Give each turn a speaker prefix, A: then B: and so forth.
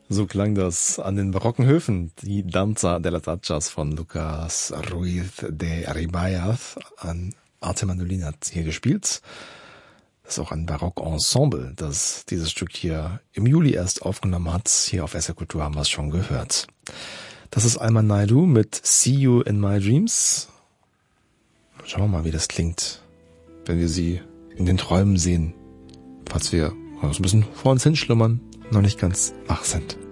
A: So klang das an den barocken Höfen, die Danza de las Achas von Lucas Ruiz de Ribayas. An Arte Mandolin hat hier gespielt. Das ist auch ein Barockensemble, das dieses Stück hier im Juli erst aufgenommen hat. Hier auf SR Kultur haben wir es schon gehört. Das ist Alma Naidoo mit See You in My Dreams. Schauen wir mal, wie das klingt, wenn wir sie in den Träumen sehen, falls wir so ein bisschen vor uns hinschlummern, noch nicht ganz wach sind.